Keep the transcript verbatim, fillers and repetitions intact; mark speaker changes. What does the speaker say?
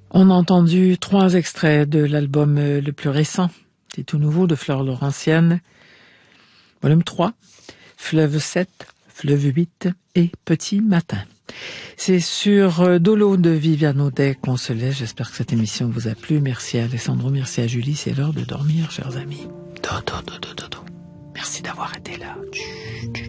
Speaker 1: On a entendu trois extraits de l'album le plus récent, c'est tout nouveau, de Fleur Laurentienne, volume trois, Fleuve sept, Fleuve huit et Petit Matin. C'est sur Dolo de Viviane Audet qu'on se laisse. J'espère que cette émission vous a plu. Merci à Alessandro, merci à Julie. C'est l'heure de dormir, chers amis. Dodo, dodo, dodo. Merci d'avoir été là.